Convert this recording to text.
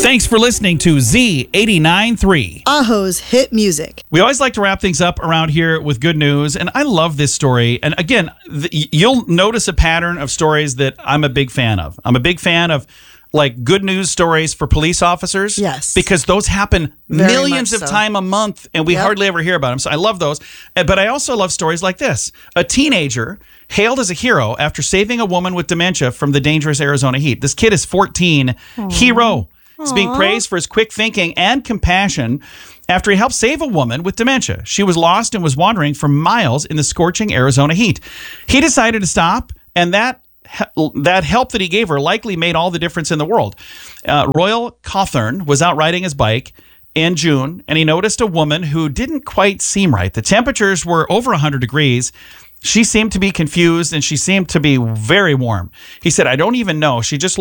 Thanks for listening to Z89.3. Ajo's hit music. We always like to wrap things up around here with good news, and I love this story. And again, you'll notice a pattern of stories that I'm a big fan of. I'm a big fan of like good news stories for police officers. Yes. Because those happen Very millions much of so. time a month, and we hardly ever hear about them. So I love those. But I also love stories like this. A teenager hailed as a hero after saving a woman with dementia from the dangerous Arizona heat. This kid is 14. Hero. He's being praised for his quick thinking and compassion after he helped save a woman with dementia. She was lost and was wandering for miles in the scorching Arizona heat. He decided to stop, and that help that he gave her likely made all the difference in the world. Royal Cawthorn was out riding his bike in June, and he noticed a woman who didn't quite seem right. The temperatures were over 100 degrees. She seemed to be confused, and she seemed to be very warm. He said, I don't even know. She just